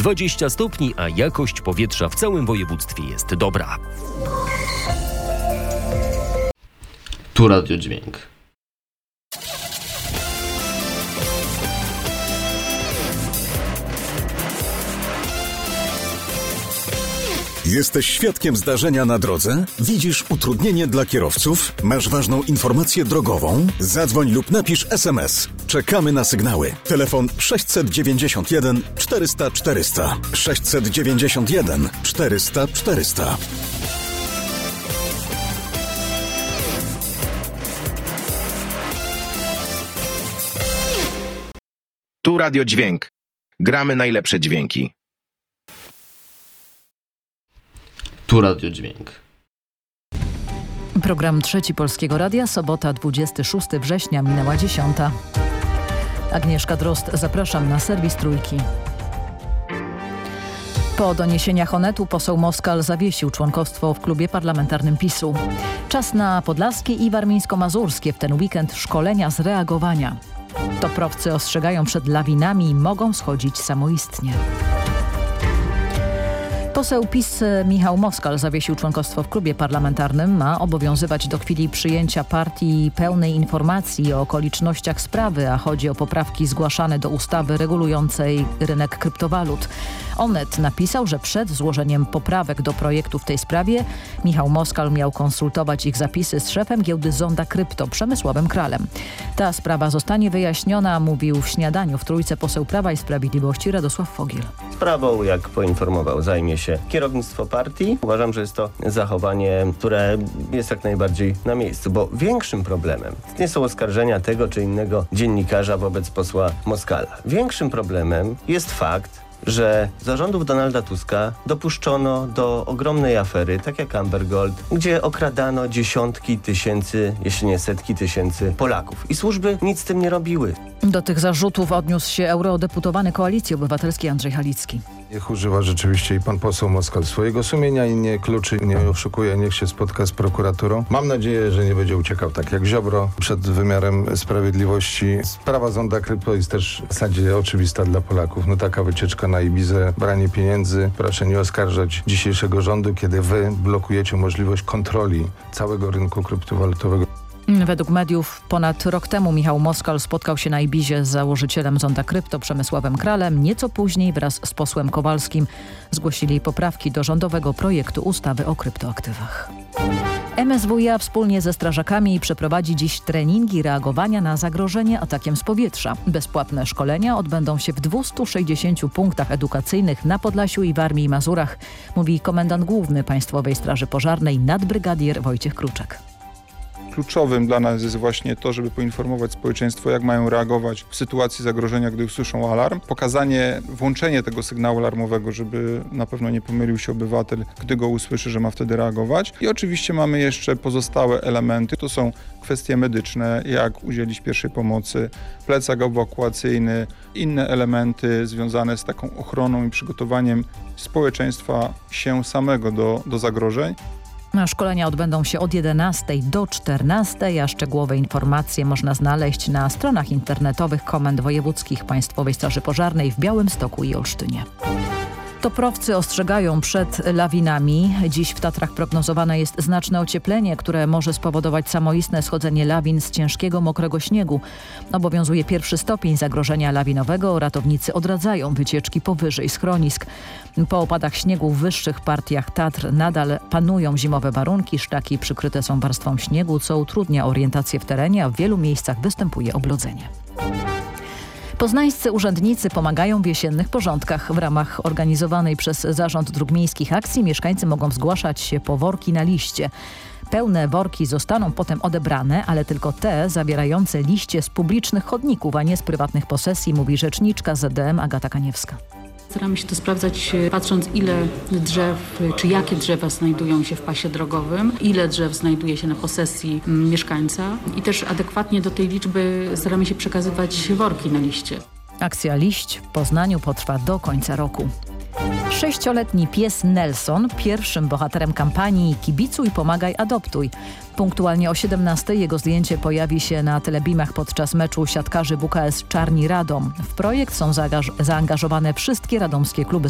20 stopni, a jakość powietrza w całym województwie jest dobra. Tu Radio Dźwięk. Jesteś świadkiem zdarzenia na drodze? Widzisz utrudnienie dla kierowców? Masz ważną informację drogową? Zadzwoń lub napisz SMS. Czekamy na sygnały. Telefon 691 400 400. 691 400 400. Tu Radio Dźwięk. Gramy najlepsze dźwięki. Tu Radio Dźwięk. Program Trzeci Polskiego Radia, sobota 26 września, minęła 10. Agnieszka Drozd, zapraszam na serwis Trójki. Po doniesieniach Onetu poseł Moskal zawiesił członkostwo w klubie parlamentarnym PiS-u. Czas na podlaskie i warmińsko-mazurskie w ten weekend szkolenia z reagowania. Toprowcy ostrzegają przed lawinami i mogą schodzić samoistnie. Poseł PiS Michał Moskal zawiesił członkostwo w klubie parlamentarnym. Ma obowiązywać do chwili przyjęcia partii pełnej informacji o okolicznościach sprawy, a chodzi o poprawki zgłaszane do ustawy regulującej rynek kryptowalut. Onet napisał, że przed złożeniem poprawek do projektu w tej sprawie Michał Moskal miał konsultować ich zapisy z szefem giełdy Zonda Krypto Przemysławem Kralem. Ta sprawa zostanie wyjaśniona, mówił w śniadaniu w Trójce poseł Prawa i Sprawiedliwości Radosław Fogiel. Sprawą, jak poinformował, zajmie się kierownictwo partii. Uważam, że jest to zachowanie, które jest jak najbardziej na miejscu, bo większym problemem nie są oskarżenia tego czy innego dziennikarza wobec posła Moskala. Większym problemem jest fakt, że za rządów Donalda Tuska dopuszczono do ogromnej afery, tak jak Amber Gold, gdzie okradano dziesiątki tysięcy, jeśli nie setki tysięcy Polaków. I służby nic z tym nie robiły. Do tych zarzutów odniósł się eurodeputowany Koalicji Obywatelskiej Andrzej Halicki. Niech używa rzeczywiście i pan poseł Moskal swojego sumienia i nie kluczy, nie oszukuje, niech się spotka z prokuraturą. Mam nadzieję, że nie będzie uciekał tak jak Ziobro przed wymiarem sprawiedliwości. Sprawa Zonda Krypto jest też w zasadzie oczywista dla Polaków. No taka wycieczka na Ibizę, branie pieniędzy. Proszę nie oskarżać dzisiejszego rządu, kiedy wy blokujecie możliwość kontroli całego rynku kryptowalutowego. Według mediów ponad rok temu Michał Moskal spotkał się na Ibizie z założycielem Zonda Krypto Przemysławem Kralem. Nieco później wraz z posłem Kowalskim zgłosili poprawki do rządowego projektu ustawy o kryptoaktywach. MSWiA wspólnie ze strażakami przeprowadzi dziś treningi reagowania na zagrożenie atakiem z powietrza. Bezpłatne szkolenia odbędą się w 260 punktach edukacyjnych na Podlasiu i Warmii i Mazurach, mówi komendant główny Państwowej Straży Pożarnej nadbrygadier Wojciech Kruczek. Kluczowym dla nas jest właśnie to, żeby poinformować społeczeństwo, jak mają reagować w sytuacji zagrożenia, gdy usłyszą alarm. Pokazanie, włączenie tego sygnału alarmowego, żeby na pewno nie pomylił się obywatel, gdy go usłyszy, że ma wtedy reagować. I oczywiście mamy jeszcze pozostałe elementy. To są kwestie medyczne, jak udzielić pierwszej pomocy, plecak ewakuacyjny, inne elementy związane z taką ochroną i przygotowaniem społeczeństwa się samego do zagrożeń. Szkolenia odbędą się od 11 do 14, a szczegółowe informacje można znaleźć na stronach internetowych komend wojewódzkich Państwowej Straży Pożarnej w Białymstoku i Olsztynie. Toprowcy ostrzegają przed lawinami. Dziś w Tatrach prognozowane jest znaczne ocieplenie, które może spowodować samoistne schodzenie lawin z ciężkiego, mokrego śniegu. Obowiązuje 1. stopień zagrożenia lawinowego. Ratownicy odradzają wycieczki powyżej schronisk. Po opadach śniegu w wyższych partiach Tatr nadal panują zimowe warunki. Szlaki przykryte są warstwą śniegu, co utrudnia orientację w terenie, a w wielu miejscach występuje oblodzenie. Poznańscy urzędnicy pomagają w jesiennych porządkach. W ramach organizowanej przez Zarząd Dróg Miejskich akcji mieszkańcy mogą zgłaszać się po worki na liście. Pełne worki zostaną potem odebrane, ale tylko te zawierające liście z publicznych chodników, a nie z prywatnych posesji, mówi rzeczniczka ZDM Agata Kaniewska. Staramy się to sprawdzać, patrząc ile drzew, czy jakie drzewa znajdują się w pasie drogowym, ile drzew znajduje się na posesji mieszkańca i też adekwatnie do tej liczby staramy się przekazywać worki na liście. Akcja Liść w Poznaniu potrwa do końca roku. 6-letni pies Nelson, pierwszym bohaterem kampanii Kibicuj, pomagaj, adoptuj. Punktualnie o 17:00 jego zdjęcie pojawi się na telebimach podczas meczu siatkarzy WKS Czarni Radom. W projekt są zaangażowane wszystkie radomskie kluby